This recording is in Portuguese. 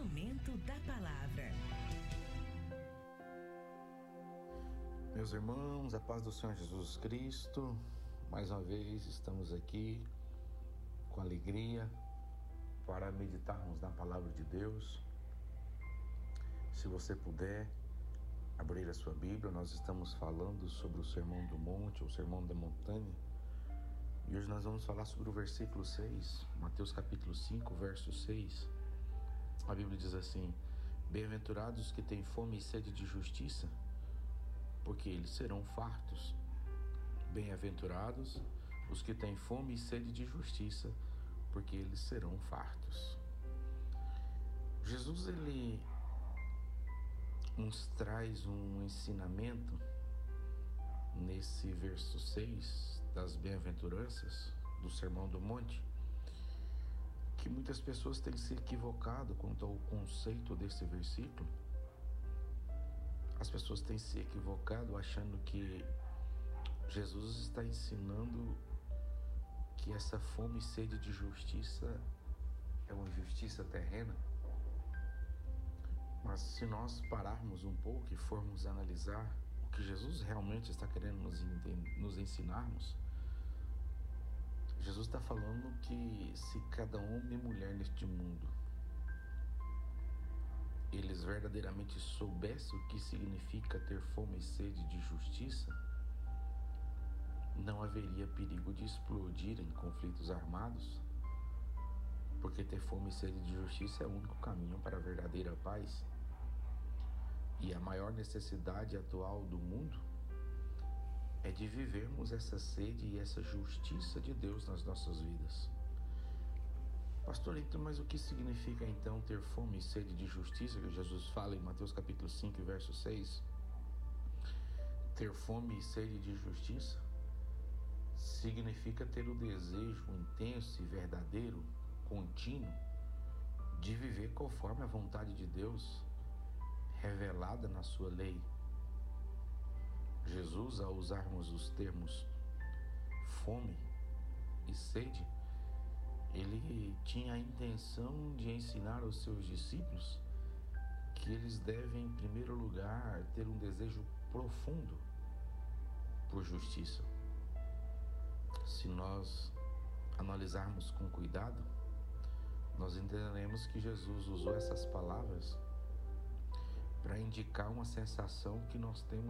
Momento da Palavra. Meus irmãos, a paz do Senhor Jesus Cristo, mais uma vez estamos aqui com alegria para meditarmos na Palavra de Deus. Se você puder abrir a sua Bíblia, nós estamos falando sobre o Sermão do Monte, ou Sermão da Montanha, e hoje nós vamos falar sobre o versículo 6, Mateus capítulo 5, verso 6. A Bíblia diz assim: bem-aventurados que têm fome e sede de justiça, porque eles serão fartos. Bem-aventurados os que têm fome e sede de justiça, porque eles serão fartos. Jesus, ele nos traz um ensinamento nesse verso 6 das bem-aventuranças do Sermão do Monte, que muitas pessoas têm se equivocado quanto ao conceito desse versículo. As pessoas têm se equivocado achando que Jesus está ensinando que essa fome e sede de justiça é uma justiça terrena. Mas se nós pararmos um pouco e formos analisar o que Jesus realmente está querendo nos ensinarmos, Jesus está falando que se cada homem e mulher neste mundo eles verdadeiramente soubessem o que significa ter fome e sede de justiça, não haveria perigo de explodir em conflitos armados, porque ter fome e sede de justiça é o único caminho para a verdadeira paz. E a maior necessidade atual do mundo é de vivermos essa sede e essa justiça de Deus nas nossas vidas. Pastor, então, mas o que significa então ter fome e sede de justiça, que Jesus fala em Mateus capítulo 5, verso 6? Ter fome e sede de justiça significa ter o desejo intenso e verdadeiro, contínuo, de viver conforme a vontade de Deus revelada na sua lei. Jesus, ao usarmos os termos fome e sede, ele tinha a intenção de ensinar aos seus discípulos que eles devem, em primeiro lugar, ter um desejo profundo por justiça. Se nós analisarmos com cuidado, nós entenderemos que Jesus usou essas palavras para indicar uma sensação que nós temos